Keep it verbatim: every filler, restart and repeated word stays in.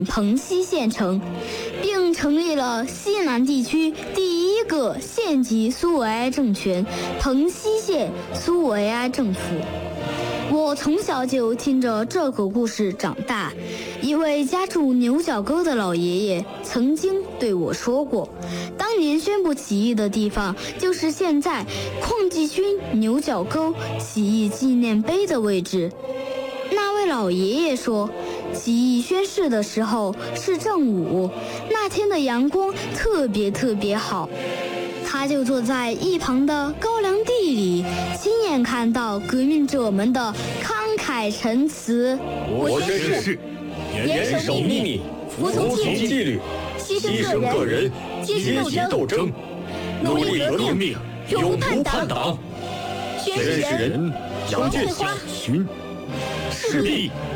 彭西县城，并成立了西南地区第一个县级苏维埃政权——彭西县苏维埃政府。我从小就听着这个故事长大。一位家住牛角沟的老爷爷曾经对我说过，当年宣布起义的地方就是现在邝继勋牛角沟起义纪念碑的位置。那位老爷爷说，起义宣誓的时候是正午，那天的阳光特别特别好，他就坐在一旁的高粱地里，亲眼看到革命者们的慷慨陈词。 我宣誓严守秘密，服从纪律，牺牲个人，阶级斗争，努力革命，永不叛党。宣誓人杨建华，勋，势必